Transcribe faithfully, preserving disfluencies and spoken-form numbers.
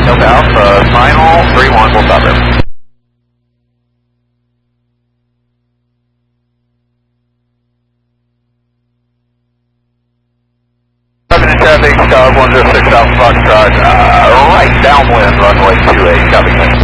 Delta Alpha, final, three one, we'll stop there. seven in traffic, Star one zero six Alpha Foxtrot, uh, right downwind, runway two eight, copy.